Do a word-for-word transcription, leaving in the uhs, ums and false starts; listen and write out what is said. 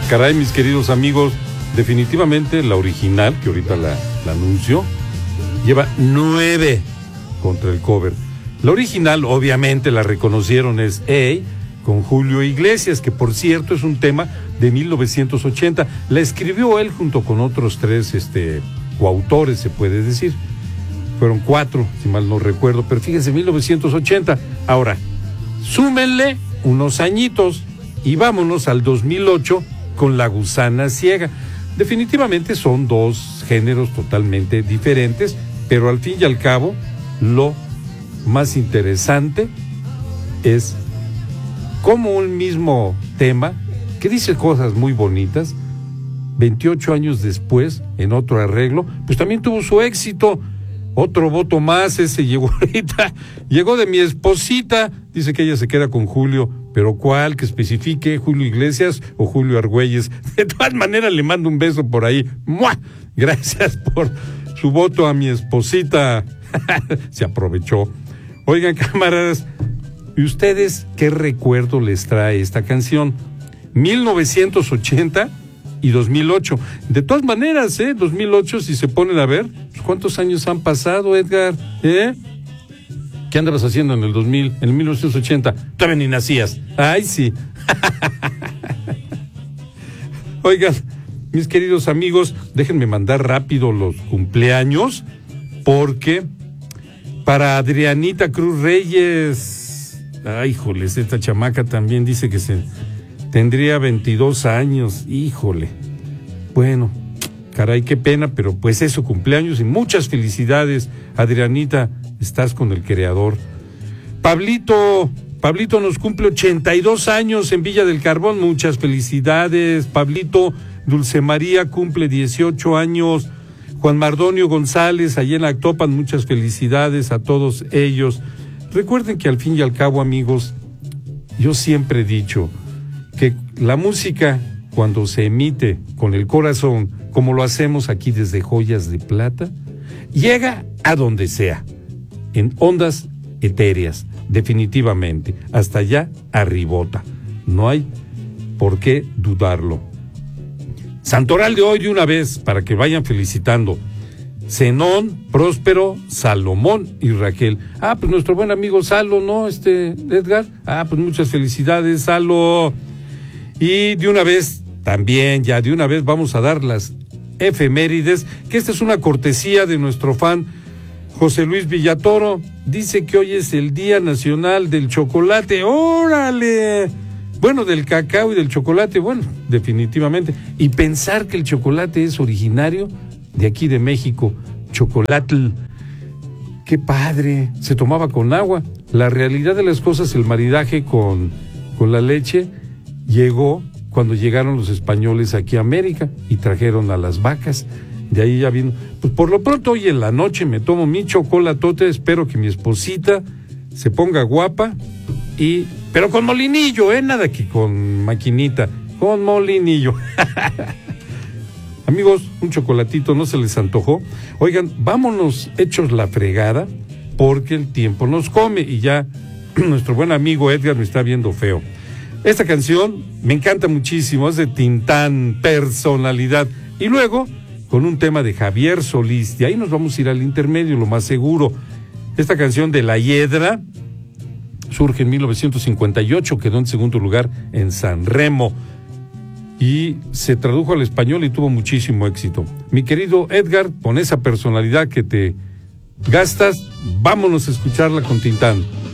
Caray, mis queridos amigos, definitivamente la original, que ahorita la, la anuncio, lleva nueve contra el cover. La original, obviamente, la reconocieron, es Hey, con Julio Iglesias, que por cierto es un tema de mil novecientos ochenta. La escribió él junto con otros tres este, coautores, se puede decir. Fueron cuatro, si mal no recuerdo, pero fíjense, mil novecientos ochenta. Ahora, súmenle unos añitos y vámonos al dos mil ocho con La Gusana Ciega. Definitivamente son dos géneros totalmente diferentes, pero al fin y al cabo, lo más interesante es cómo un mismo tema, que dice cosas muy bonitas, veintiocho años después, en otro arreglo, pues también tuvo su éxito. Otro voto más, ese llegó ahorita, llegó de Mi Esposita, dice que ella se queda con Julio, pero ¿cuál? Que especifique, Julio Iglesias o Julio Argüelles. De todas maneras le mando un beso por ahí. ¡Mua! Gracias por su voto a Mi Esposita. Se aprovechó. Oigan, camaradas, ¿y ustedes qué recuerdo les trae esta canción? mil novecientos ochenta y dos mil ocho. De todas maneras, ¿eh? dos mil ocho, si se ponen a ver, ¿cuántos años han pasado, Edgar? ¿Eh? ¿Qué andabas haciendo en el dos mil, en el mil novecientos ochenta? Todavía ni nacías. Ay, sí. Oigan, mis queridos amigos, déjenme mandar rápido los cumpleaños, porque para Adrianita Cruz Reyes, ay, híjoles, esta chamaca también dice que se tendría veintidós años, híjole. Bueno, caray, qué pena, pero pues es su cumpleaños y muchas felicidades, Adrianita, estás con el creador. Pablito, Pablito nos cumple ochenta y dos años en Villa del Carbón, muchas felicidades, Pablito. Dulce María cumple dieciocho años, Juan Mardonio González, allá en Actopan, muchas felicidades a todos ellos. Recuerden que al fin y al cabo, amigos, yo siempre he dicho que la música, cuando se emite con el corazón, como lo hacemos aquí desde Joyas de Plata, llega a donde sea, en ondas etéreas, definitivamente, hasta allá arribota. No hay por qué dudarlo. Santoral de hoy de una vez, para que vayan felicitando. Zenón, Próspero, Salomón y Raquel. Ah, pues nuestro buen amigo Salo, ¿no? Este, Edgar. Ah, pues muchas felicidades, Salo. Y de una vez, también ya de una vez vamos a dar las efemérides, que esta es una cortesía de nuestro fan José Luis Villatoro. Dice que hoy es el Día Nacional del Chocolate. ¡Órale! Bueno, del cacao y del chocolate, bueno, definitivamente. Y pensar que el chocolate es originario de aquí de México, chocolatl. ¡Qué padre! Se tomaba con agua. La realidad de las cosas, el maridaje con, con la leche, llegó cuando llegaron los españoles aquí a América y trajeron a las vacas. De ahí ya vino. Pues por lo pronto hoy en la noche me tomo mi chocolatote. Espero que mi esposita se ponga guapa y... pero con molinillo, ¿eh? Nada que con maquinita. Con molinillo. Amigos, un chocolatito, ¿no se les antojó? Oigan, vámonos hechos la fregada porque el tiempo nos come y ya nuestro buen amigo Edgar me está viendo feo. Esta canción me encanta muchísimo, es de Tintán, Personalidad. Y luego, con un tema de Javier Solís, de ahí nos vamos a ir al intermedio, lo más seguro. Esta canción de La Hiedra surge en mil novecientos cincuenta y ocho, quedó en segundo lugar en San Remo y se tradujo al español y tuvo muchísimo éxito. Mi querido Edgar, con esa personalidad que te gastas, vámonos a escucharla con Tintán.